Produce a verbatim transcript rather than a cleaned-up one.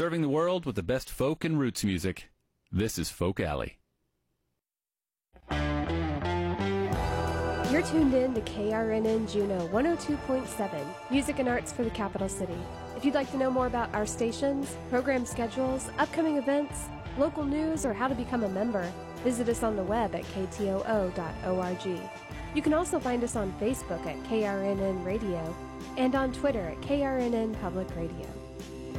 Serving the world with the best folk and roots music. This is Folk Alley. You're tuned in to K R N N Juneau one oh two point seven, music and arts for the capital city. If you'd like to know more about our stations, program schedules, upcoming events, local news, or how to become a member, visit us on the web at k t o o dot org. You can also find us on Facebook at K R N N Radio and on Twitter at K R N N Public Radio.